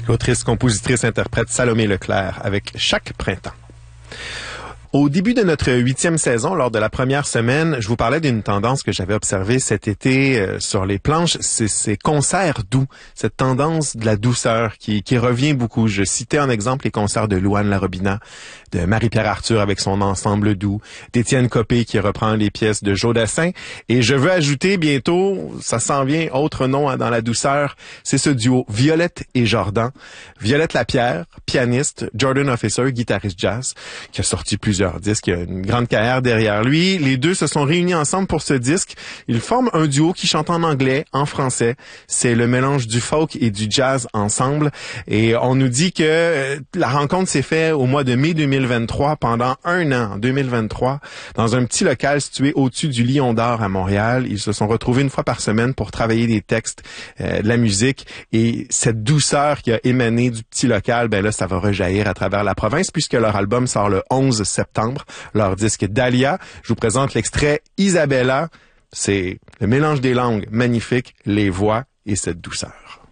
L'autrice, compositrice, interprète Salomé Leclerc avec Chaque printemps. Au début de notre 8e saison, lors de la première semaine, je vous parlais d'une tendance que j'avais observée cet été sur les planches, c'est ces concerts doux, cette tendance de la douceur qui revient beaucoup. Je citais en exemple les concerts de Louane Larobina, de Marie-Pierre Arthur avec son ensemble doux, d'Étienne Copé qui reprend les pièces de Joe Dassin. Et je veux ajouter bientôt, ça s'en vient, autre nom dans la douceur, c'est ce duo Violette et Jordan. Violette Lapierre, pianiste, Jordan Officer, guitariste jazz, qui a sorti plusieurs disques, il a une grande carrière derrière lui. Les deux se sont réunis ensemble pour ce disque. Ils forment un duo qui chante en anglais, en français. C'est le mélange du folk et du jazz ensemble. Et on nous dit que la rencontre s'est faite au mois de mai 2023, pendant un an, en 2023, dans un petit local situé au-dessus du Lion d'Or à Montréal. Ils se sont retrouvés une fois par semaine pour travailler des textes, de la musique. Et cette douceur qui a émané du petit local, ben là, ça va rejaillir à travers la province puisque leur album sort le 11 septembre. Leur disque Dahlia. Je vous présente l'extrait Isabella. C'est le mélange des langues magnifique, les voix et cette douceur.